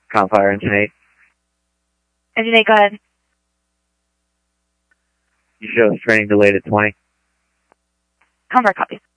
Confire Engine 8. Engine 8, go ahead. You show us training delayed at 20. Confire copies.